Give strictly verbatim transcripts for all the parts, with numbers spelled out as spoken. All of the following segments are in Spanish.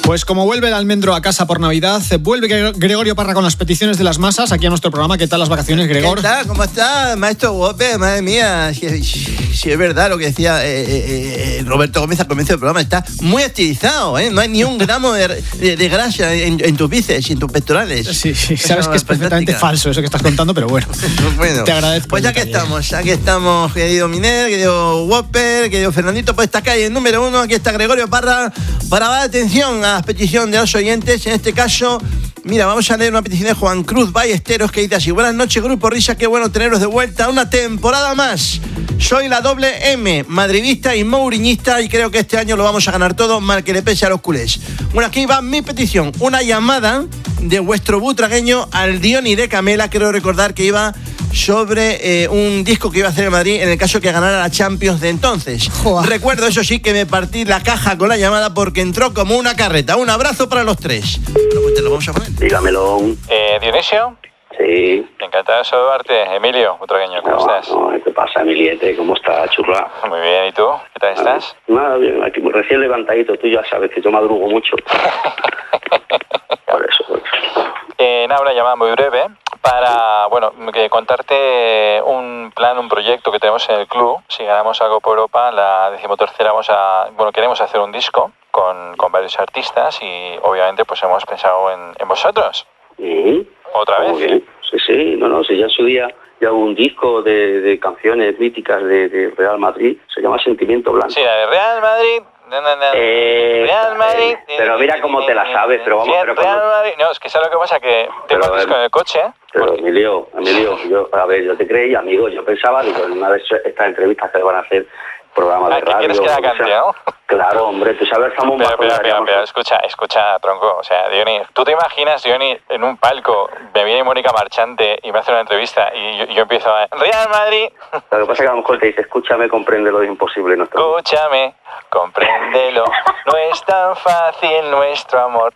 Pues como vuelve el almendro a casa por Navidad, vuelve Gregorio Parra con las peticiones de las masas aquí a nuestro programa. ¿Qué tal las vacaciones, Gregor? ¿Qué tal? ¿Cómo está, maestro Guope? Madre mía, si, si es verdad lo que decía eh, eh, Roberto Gómez al comienzo del programa, está muy estilizado, ¿eh? No hay ni un gramo de, de, de grasa en, en tus bíceps y en tus pectorales. Sí, sí, sabes que es perfectamente falso eso que estás contando, pero bueno, bueno te agradezco. Pues ya que estamos, aquí estamos, querido Miner, querido Whopper, querido Fernandito, pues esta calle número uno, aquí está Gregorio Parra para dar atención a las peticiones de los oyentes. En este caso, mira, vamos a leer una petición de Juan Cruz Ballesteros que dice así: buenas noches, Grupo Risa, qué bueno teneros de vuelta una temporada más. Soy la doble M, madridista y mouriñista, y creo que este año lo vamos a ganar todo, mal que le pese a los culés. Bueno, aquí va mi petición, una llamada de vuestro butragueño al Diony de Camela. Quiero recordar que iba sobre eh, un disco que iba a hacer en Madrid en el caso que ganara la Champions de entonces. Joder. Recuerdo, eso sí, que me partí la caja con la llamada porque entró como una carreta. Un abrazo para los tres. Bueno, pues te lo vamos a poner. Dígamelo. Eh, ¿Dionisio? Sí. Encantado de saludarte. Emilio, butragueño, ¿cómo no, estás? No, ¿qué pasa, Emiliete? ¿Cómo estás, churra? Muy bien, ¿y tú? ¿Qué tal estás? Nada, bien, aquí recién levantadito. Tú ya sabes que yo madrugo mucho. Por eso, por eso. Eh, nada, una llamada muy breve para, bueno, que contarte un plan, un proyecto que tenemos en el club. Si ganamos algo por Europa, la decimotercera vamos a, bueno, queremos hacer un disco con, con varios artistas y obviamente pues hemos pensado en, en vosotros. ¿Sí? ¿Otra vez? Bien. Sí, sí, no, no, si ya en su día ya hubo un disco de, de canciones míticas de, de Real Madrid, se llama Sentimiento Blanco. Sí, la de Real Madrid. No, no, no. Eh, Real Madrid. Eh, pero mira cómo te la sabes, pero vamos. Pero Real cuando... Madrid. No, es que ¿sabes lo que pasa? Que tengo el disco en el coche. Pero porque... Emilio, Emilio, yo, a ver, yo te creí, amigo, yo pensaba, digo, en una de estas entrevistas que le van a hacer programas ah, de radio. ¿Quieres que la cante, no? Claro, hombre, tú sabes, estamos pero, pero, pero, pero, escucha, escucha, tronco, o sea, Diony, ¿tú te imaginas, Diony, en un palco, me viene Mónica Marchante y me hace una entrevista y yo, yo empiezo a... Real Madrid. Lo que pasa es que a lo mejor te dice, escúchame, compréndelo, es imposible. No escúchame, compréndelo, no es tan fácil nuestro amor.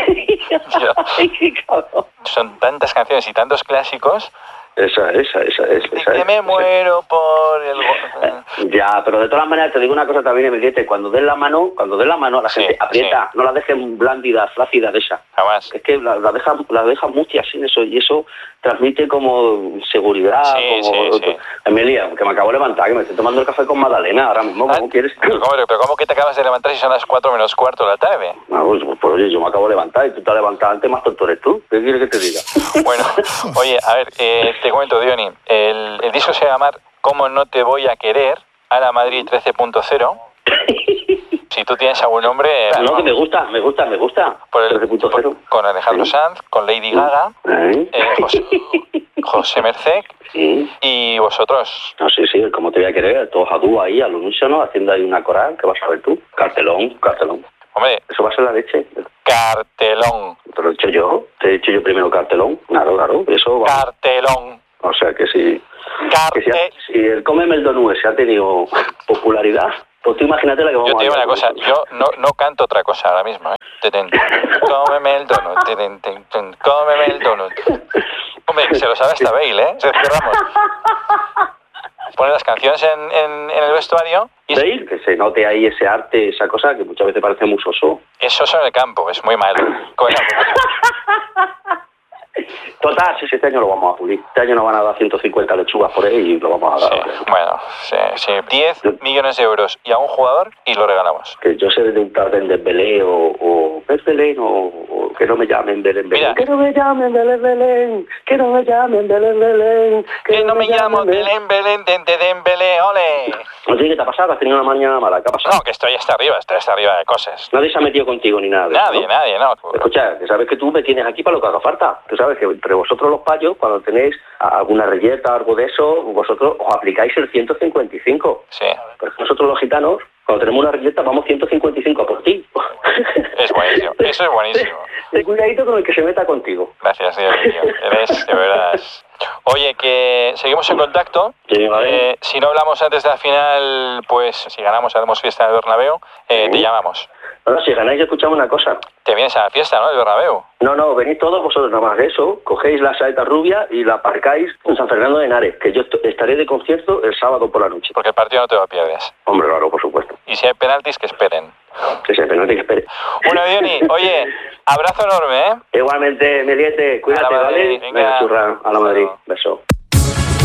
Yo, son tantas canciones y tantos clásicos. Esa, esa, esa, esa. Y esa que esa, me esa. muero por el... Ya, pero de todas maneras te digo una cosa también, Emiliete, cuando den la mano, cuando den la mano a la sí, gente, aprieta, sí. No la dejen blandida, flácida de esa. Jamás. Es que la, la dejan la deja mucha sin eso, y eso transmite como seguridad, sí, como... Sí, sí. Emilia, que me acabo de levantar, que me estoy tomando el café con Magdalena ahora mismo, ¿cómo ah, quieres? Pero ¿cómo, pero ¿cómo que te acabas de levantar si son las cuatro menos cuarto de la tarde? No, pues, pues oye, yo me acabo de levantar y tú te has levantado antes, más tonto eres tú. ¿Qué quieres que te diga? Bueno, oye, a ver, eh, te cuento, Diony. El, el disco se va a llamar ¿Cómo no te voy a querer? A la Madrid trece punto cero. Si tú tienes algún nombre... No, no, que me gusta, me gusta, me gusta. Por el, trece punto cero. Con Alejandro ¿sí? Sanz, con Lady Gaga, ¿sí? eh, José, José Merced ¿sí? Y vosotros. No, sí, sí, ¿cómo te voy a querer? Todos a dúo ahí, al unísono, haciendo ahí una coral, ¿qué vas a ver tú? Cartelón, cartelón. Hombre, eso va a ser la leche. Cartelón. Te lo he dicho yo, te he dicho yo primero cartelón. Claro, claro, eso va. Cartelón. O sea que si, Carte... que si, ha, si el Cómeme el Donú se ha tenido popularidad, pues tú imagínate la que vamos a ver. Yo te digo una cosa, yo no, no canto otra cosa ahora mismo, ¿eh? Cómeme el donut, cómeme el donut. Hombre, se lo sabe hasta Bale, ¿eh? Sergio Ramos. Pone las canciones en, en, en el vestuario y... Bale, que se note ahí ese arte, esa cosa que muchas veces parece muy soso. Es soso en el campo, es muy malo. Total, si este año lo vamos a pulir. Este año nos van a dar ciento cincuenta lechugas por ahí y lo vamos a dar. Sí, bueno, sí, sí. diez millones de euros y a un jugador y lo regalamos. Que yo sé de un tal de Dembélé o, o Belén o, o que no me llamen Belén Belén. Que no me llamen Belén Belén. Que no me llamen Belén Belén. Que, que no me llamo Belén Belén de Dembélé, ole. Oye, ¿qué te ha pasado? ¿Has tenido una mañana mala? ¿Qué ha pasado? No, que estoy hasta arriba, estoy hasta arriba de cosas. Nadie se ha metido contigo ni nada. Nadie, ¿no? nadie, no. Escucha, que sabes que tú me tienes aquí para lo que haga falta. Tú sabes que entre vosotros los payos, cuando tenéis alguna reyeta o algo de eso, vosotros os aplicáis el ciento cincuenta y cinco. Sí. Pues nosotros los gitanos, cuando tenemos una reyeta, vamos ciento cincuenta y cinco por ti. Es buenísimo, eso es buenísimo. Ten cuidadito con el que se meta contigo. Gracias, Dios mío. Eres, de verdad. Oye, que seguimos en contacto. Sí, vale. eh, si no hablamos antes de la final, pues si ganamos, haremos fiesta en el Bernabéu, eh, sí. Te llamamos. Bueno, si ganáis, escuchamos una cosa. Te vienes a la fiesta, ¿no? El Bernabéu. No, no, venid todos vosotros nada más de eso, cogéis la saeta rubia y la aparcáis en San Fernando de Henares, que yo estaré de concierto el sábado por la noche. Porque el partido no te lo pierdes. Hombre, claro, por supuesto. Y si hay penaltis, que esperen. Que se no te espere. Bueno, Diony, oye, abrazo enorme, ¿eh? Igualmente, Meliete, cuídate, a la Madrid, ¿vale? Venga, Venga, churra, a la Madrid. Beso.